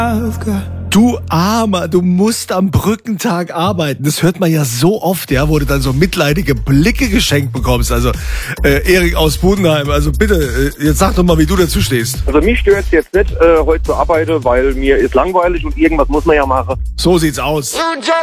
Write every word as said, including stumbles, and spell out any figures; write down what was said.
Du Armer, du musst am Brückentag arbeiten. Das hört man ja so oft, ja, wo du dann so mitleidige Blicke geschenkt bekommst. Also, äh, Erik aus Budenheim, also bitte, äh, jetzt sag doch mal, wie du dazu stehst. Also mich stört es jetzt nicht, äh, heute zu arbeiten, weil mir ist langweilig und irgendwas muss man ja machen. So sieht's aus.